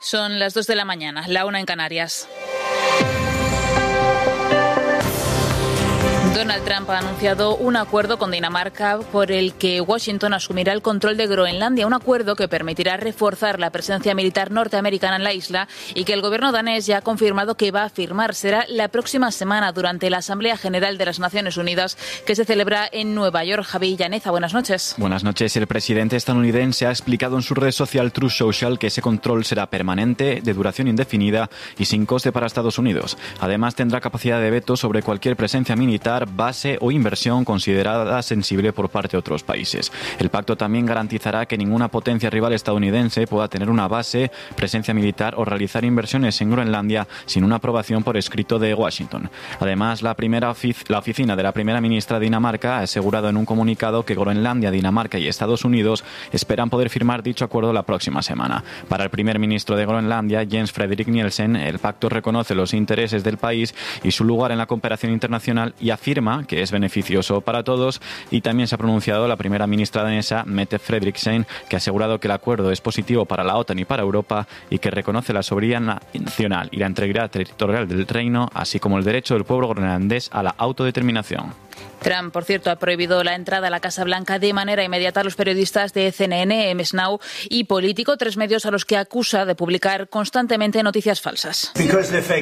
Son las 2 de la mañana, la 1 en Canarias. Donald Trump ha anunciado un acuerdo con Dinamarca por el que Washington asumirá el control de Groenlandia, un acuerdo que permitirá reforzar la presencia militar norteamericana en la isla y que el gobierno danés ya ha confirmado que va a firmar. Será la próxima semana durante la Asamblea General de las Naciones Unidas que se celebra en Nueva York. Javi Llaneza, buenas noches. Buenas noches. El presidente estadounidense ha explicado en su red social Truth Social que ese control será permanente, de duración indefinida y sin coste para Estados Unidos. Además, tendrá capacidad de veto sobre cualquier presencia militar, base o inversión considerada sensible por parte de otros países. El pacto también garantizará que ninguna potencia rival estadounidense pueda tener una base, presencia militar o realizar inversiones en Groenlandia sin una aprobación por escrito de Washington. Además, la oficina de la primera ministra de Dinamarca ha asegurado en un comunicado que Groenlandia, Dinamarca y Estados Unidos esperan poder firmar dicho acuerdo la próxima semana. Para el primer ministro de Groenlandia, Jens Frederik Nielsen, el pacto reconoce los intereses del país y su lugar en la cooperación internacional y afirma que es beneficioso para todos, y también se ha pronunciado la primera ministra danesa, Mette Frederiksen, que ha asegurado que el acuerdo es positivo para la OTAN y para Europa y que reconoce la soberanía nacional y la integridad territorial del reino, así como el derecho del pueblo groenlandés a la autodeterminación. Trump, por cierto, ha prohibido la entrada a la Casa Blanca de manera inmediata a los periodistas de CNN, MS Now y Político, 3 medios a los que acusa de publicar constantemente noticias falsas.